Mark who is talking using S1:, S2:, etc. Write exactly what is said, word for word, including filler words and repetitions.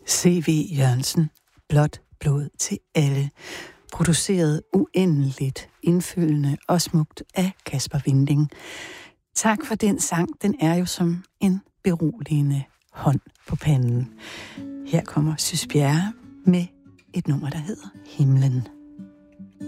S1: C V Jørgensen, Blåt blod til alle. Produceret uendeligt, indfølgende og smukt af Kasper Winding. Tak for den sang. Den er jo som en beroligende hånd på panden. Her kommer Sys Bjerre med et nummer, der hedder Himlen.